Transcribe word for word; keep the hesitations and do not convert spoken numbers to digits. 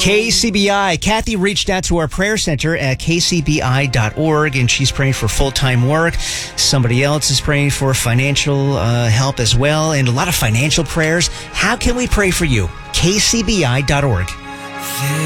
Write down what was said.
K C B I. Kathy reached out to our prayer center at k c b i dot org, and she's praying for full-time work. Somebody else is praying for financial uh, help as well, and a lot of financial prayers. How can we pray for you? k c b i dot org.